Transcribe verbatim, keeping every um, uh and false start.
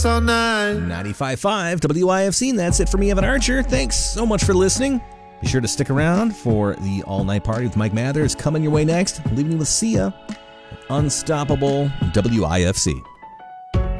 all night. ninety-five point five W I F C, and that's it for me, Evan Archer. Thanks so much for listening. Be sure to stick around for the all-night party with Mike Mathers coming your way next. Leaving you with Sia, Unstoppable W I F C.